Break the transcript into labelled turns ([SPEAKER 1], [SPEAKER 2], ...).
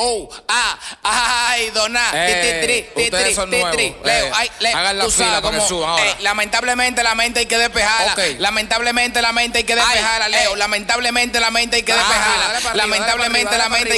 [SPEAKER 1] Ay, dona.
[SPEAKER 2] Ustedes son nuevos.
[SPEAKER 1] Leo,
[SPEAKER 2] hagan la
[SPEAKER 1] tú
[SPEAKER 2] fila
[SPEAKER 1] sabes
[SPEAKER 2] para que
[SPEAKER 1] cómo,
[SPEAKER 2] suban ahora.
[SPEAKER 1] lamentablemente la mente hay que despejarla.
[SPEAKER 2] Okay.
[SPEAKER 1] Lamentablemente la mente hay que despejarla, Leo. Lamentablemente la mente hay que despejarla. Lamentablemente la mente